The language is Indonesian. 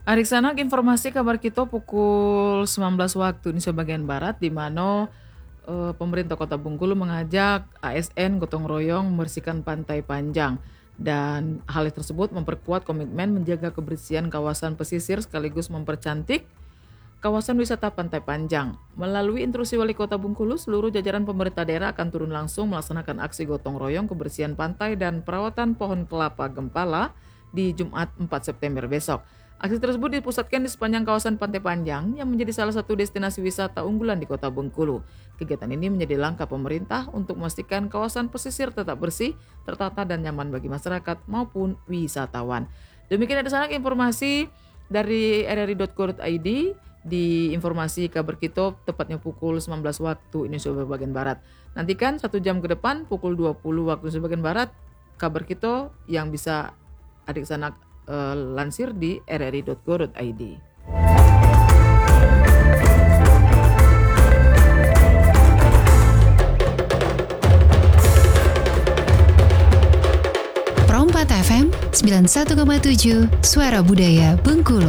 Adik sanak informasi kabar kita pukul 19 waktu Indonesia bagian Barat di mana pemerintah Kota Bengkulu mengajak ASN gotong royong membersihkan Pantai Panjang dan hal tersebut memperkuat komitmen menjaga kebersihan kawasan pesisir sekaligus mempercantik kawasan wisata Pantai Panjang. Melalui instruksi Wali Kota Bengkulu, seluruh jajaran pemerintah daerah akan turun langsung melaksanakan aksi gotong royong kebersihan pantai dan perawatan pohon kelapa gempala di Jumat 4 September besok. Aksi tersebut dipusatkan di sepanjang kawasan Pantai Panjang yang menjadi salah satu destinasi wisata unggulan di Kota Bengkulu. Kegiatan ini menjadi langkah pemerintah untuk memastikan kawasan pesisir tetap bersih, tertata dan nyaman bagi masyarakat maupun wisatawan. Demikian ada sanak informasi dari rri.co.id di informasi kabar kita tepatnya pukul 19 waktu Indonesia bagian Barat. Nantikan 1 jam ke depan pukul 20 waktu Indonesia bagian Barat kabar kita yang bisa adik sanak lansir di rri.co.id. Pro 4 FM 91,7 Suara Budaya Bengkulu.